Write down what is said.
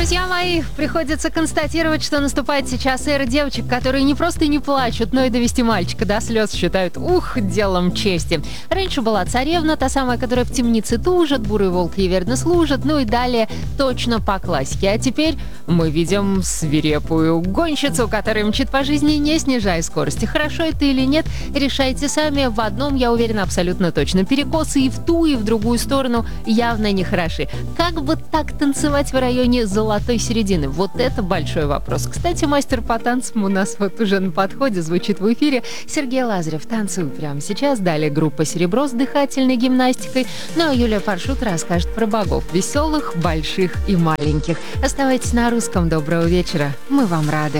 Друзья мои, приходится констатировать, что наступает сейчас эра девочек, которые не просто не плачут, но и довести мальчика до слез считают, делом чести. Раньше была царевна, та самая, которая в темнице тужит, бурый волк ей верно служит, ну и далее точно по классике. А теперь мы видим свирепую гонщицу, которая мчит по жизни, не снижая скорости. Хорошо это или нет, решайте сами. В одном, я уверена, абсолютно точно. Перекосы и в ту, и в другую сторону явно не хороши. Как бы так танцевать в районе золотой середины? Вот это большой вопрос. Кстати, мастер по танцам у нас вот уже на подходе, звучит в эфире. Сергей Лазарев танцует прямо сейчас. Далее группа «Серебро» с дыхательной гимнастикой. Ну а Юлия Паршут расскажет про богов веселых, больших и маленьких. Оставайтесь на русском. Доброго вечера. Мы вам рады.